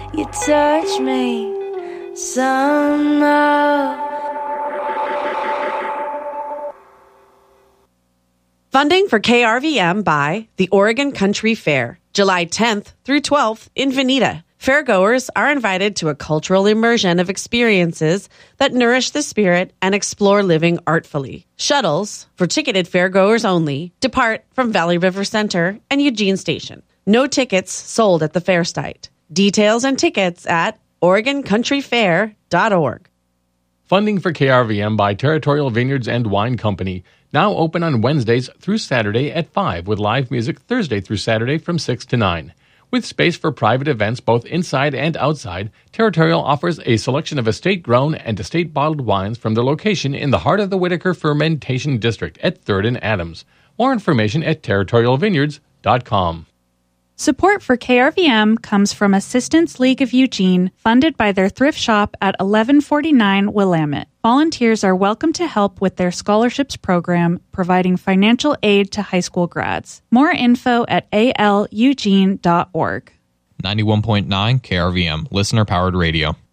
You touch me somehow. Funding for KRVM by the Oregon Country Fair, July 10th through 12th in Veneta. Fairgoers are invited to a cultural immersion of experiences that nourish the spirit and explore living artfully. Shuttles, for ticketed fairgoers only, depart from Valley River Center and Eugene Station. No tickets sold at the fair site. Details and tickets at OregonCountryFair.org. Funding for KRVM by Territorial Vineyards and Wine Company. Now open on Wednesdays through Saturday at 5 with live music Thursday through Saturday from 6 to 9. With space for private events both inside and outside, Territorial offers a selection of estate-grown and estate-bottled wines from their location in the heart of the Whitaker Fermentation District at 3rd and Adams. More information at territorialvineyards.com. Support for KRVM comes from Assistance League of Eugene, funded by their thrift shop at 1149 Willamette. Volunteers are welcome to help with their scholarships program, providing financial aid to high school grads. More info at alueugene.org. 91.9 KRVM, listener-powered radio.